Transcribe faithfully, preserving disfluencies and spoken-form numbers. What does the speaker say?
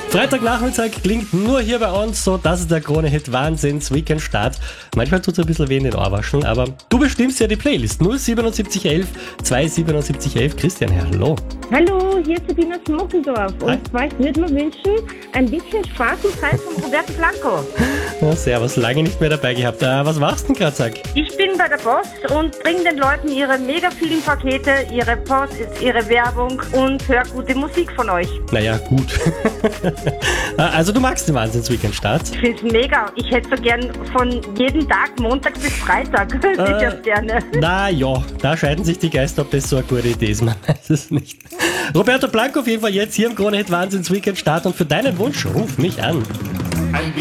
Freitagnachmittag klingt nur hier bei uns so, das ist der Krone-Hit Wahnsinns-Weekend-Start. Manchmal tut es ein bisschen weh in den Ohrwaschen, aber du bestimmst ja die Playlist. null siebenundsiebzig elf zweihundertsiebenundsiebzig elf. Christian, hallo. Hallo, hier ist Sabine aus Mockendorf. Hi. Und zwar, ich würde mir wünschen, ein bisschen Spaß und Zeit von Roberto Blanco. Ja, servus, lange nicht mehr dabei gehabt. Äh, was machst du denn gerade, sag? Ich bin bei der Post und bringe den Leuten ihre mega vielen Pakete, ihre Post, ihre Werbung und höre gute Musik von euch. Naja, gut. Also du magst den Wahnsinns-Weekend-Start? Ich finde es mega. Ich hätte so gern von jedem Tag, Montag bis Freitag, äh, ich gerne. Na ja, da scheiden sich die Geister, ob das so eine gute Idee ist. Man weiß es nicht. Roberto Blanco auf jeden Fall jetzt hier im Krone-Hit Wahnsinns-Weekend-Start und für deinen Wunsch ruf mich an.